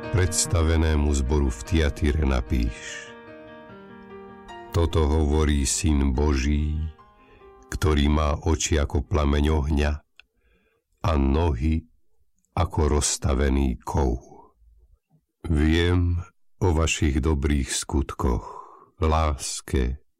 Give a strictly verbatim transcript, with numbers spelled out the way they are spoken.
Predstavenému zboru v Tiatire napíš: Toto hovorí Syn Boží, ktorý má oči ako plameň ohňa a nohy ako rozstavený kov. Viem o vašich dobrých skutkoch, láske